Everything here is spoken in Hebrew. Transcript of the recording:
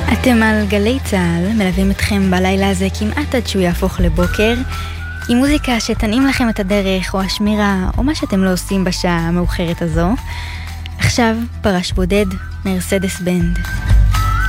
אתם על גלי צהל, מלווים אתכם בלילה הזה כמעט עד שהוא יהפוך לבוקר, עם מוזיקה שתנעים לכם את הדרך או השמירה או מה שאתם לא עושים בשעה המאוחרת הזו. עכשיו פרש בודד, מרסדס בנד.